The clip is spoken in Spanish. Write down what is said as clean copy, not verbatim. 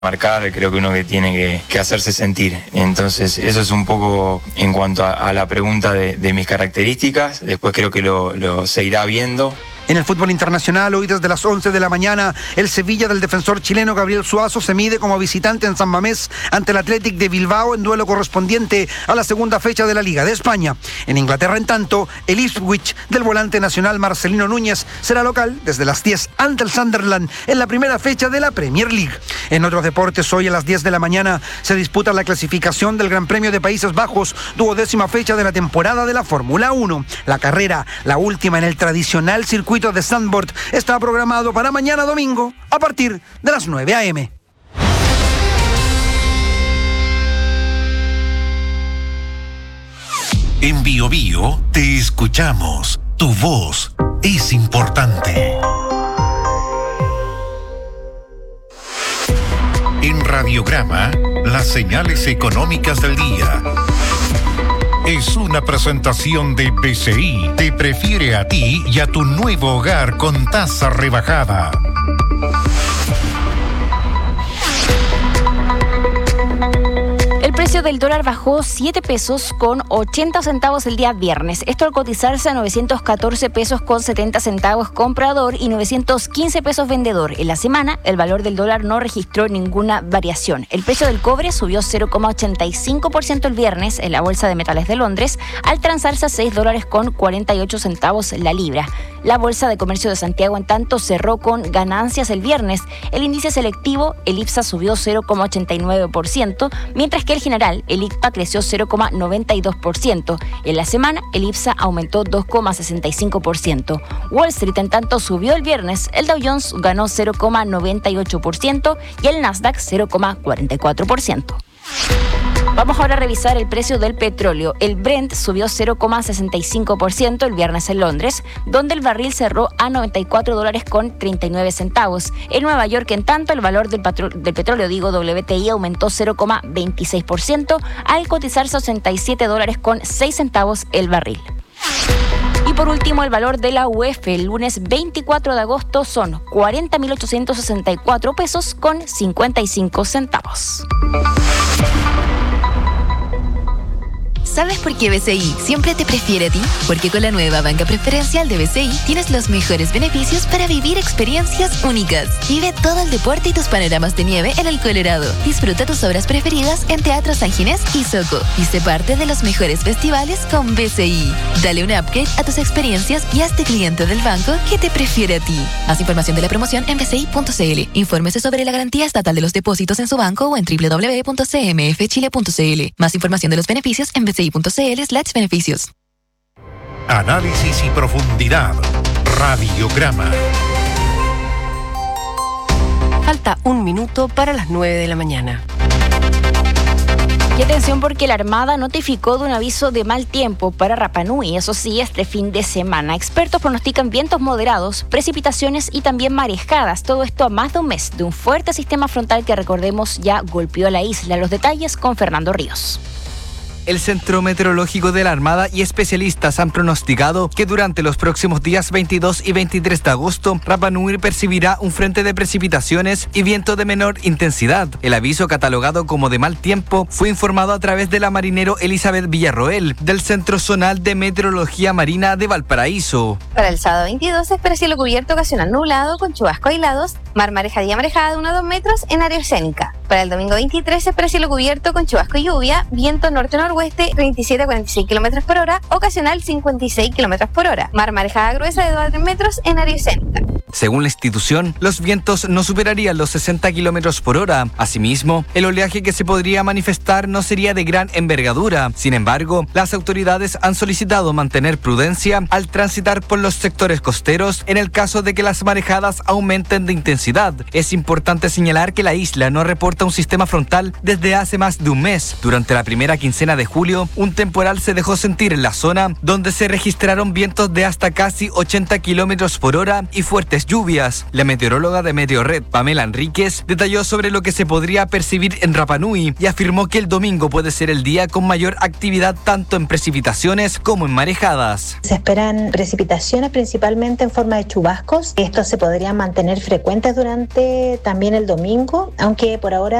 marcar, creo que uno que tiene que hacerse sentir. Entonces eso es un poco en cuanto a la pregunta de mis características. Después creo que lo se irá viendo. En el fútbol internacional, hoy desde las 11 de la mañana, el Sevilla del defensor chileno Gabriel Suazo se mide como visitante en San Mamés ante el Athletic de Bilbao en duelo correspondiente a la segunda fecha de la Liga de España. En Inglaterra, en tanto, el Ipswich del volante nacional Marcelino Núñez será local desde las 10 ante el Sunderland en la primera fecha de la Premier League. En otros deportes, hoy a las 10 de la mañana se disputa la clasificación del Gran Premio de Países Bajos, 12ª fecha de la temporada de la Fórmula 1. La carrera, la última en el tradicional circuito de Zandvoort, está programado para mañana domingo a partir de las 9 a.m. En Bio Bio te escuchamos. Tu voz es importante. En Radiograma, las señales económicas del día. Es una presentación de BCI. Te prefiere a ti y a tu nuevo hogar con tasa rebajada. El precio del dólar bajó 7 pesos con 80 centavos el día viernes. Esto al cotizarse a 914 pesos con 70 centavos comprador y 915 pesos vendedor. En la semana, el valor del dólar no registró ninguna variación. El precio del cobre subió 0,85% el viernes en la Bolsa de Metales de Londres, al transarse a $6 con 48 centavos la libra. La Bolsa de Comercio de Santiago, en tanto, cerró con ganancias el viernes. El índice selectivo, el IPSA, subió 0,89%, mientras que el general, el ICPA, creció 0,92%. En la semana, el IPSA aumentó 2,65%. Wall Street, en tanto, subió el viernes. El Dow Jones ganó 0,98% y el Nasdaq 0,44%. Vamos ahora a revisar el precio del petróleo. El Brent subió 0,65% el viernes en Londres, donde el barril cerró a $94 con 39 centavos. En Nueva York, en tanto, el valor del petróleo, WTI, aumentó 0,26% al cotizarse a $87 con 6 centavos el barril. Y por último, el valor de la UF el lunes 24 de agosto son 40.864 pesos con 55 centavos. ¿Sabes por qué BCI siempre te prefiere a ti? Porque con la nueva banca preferencial de BCI tienes los mejores beneficios para vivir experiencias únicas. Vive todo el deporte y tus panoramas de nieve en el Colorado. Disfruta tus obras preferidas en Teatro San Ginés y Soco. Y sé parte de los mejores festivales con BCI. Dale un upgrade a tus experiencias y hazte cliente del banco que te prefiere a ti. Haz información de la promoción en bci.cl. Infórmese sobre la garantía estatal de los depósitos en su banco o en www.cmfchile.cl. Más información de los beneficios en bci.cl/beneficios. Análisis y profundidad. Radiograma. Falta un minuto para las 9 de la mañana. Y atención, porque la Armada notificó de un aviso de mal tiempo para Rapa Nui, eso sí, este fin de semana. Expertos pronostican vientos moderados, precipitaciones y también marejadas. Todo esto a más de un mes de un fuerte sistema frontal que, recordemos, ya golpeó a la isla. Los detalles con Fernando Ríos. El Centro Meteorológico de la Armada y especialistas han pronosticado que durante los próximos días 22 y 23 de agosto, Rapa Nui percibirá un frente de precipitaciones y viento de menor intensidad. El aviso, catalogado como de mal tiempo, fue informado a través de la marinero Elizabeth Villarroel, del Centro Zonal de Meteorología Marina de Valparaíso. Para el sábado 22 se espera cielo cubierto ocasional nublado con chubascos aislados, mar marejada y marejada de 1 a 2 metros en área oceánica. Para el domingo 23 se espera cielo cubierto con chubasco y lluvia, viento norte-noroeste 27 a 46 km por hora, ocasional 56 km por hora. Mar marejada gruesa de 2 a 3 metros en área oceánica. Según la institución, los vientos no superarían los 60 km por hora. Asimismo, el oleaje que se podría manifestar no sería de gran envergadura. Sin embargo, las autoridades han solicitado mantener prudencia al transitar por los sectores costeros en el caso de que las marejadas aumenten de intensidad. Es importante señalar que la isla no reporta un sistema frontal desde hace más de un mes. Durante la primera quincena de julio, un temporal se dejó sentir en la zona, donde se registraron vientos de hasta casi 80 km por hora y fuertes posibles lluvias. La meteoróloga de Meteorred, Pamela Enríquez, detalló sobre lo que se podría percibir en Rapa Nui y afirmó que el domingo puede ser el día con mayor actividad tanto en precipitaciones como en marejadas. Se esperan precipitaciones principalmente en forma de chubascos. Estos se podrían mantener frecuentes durante también el domingo, aunque por ahora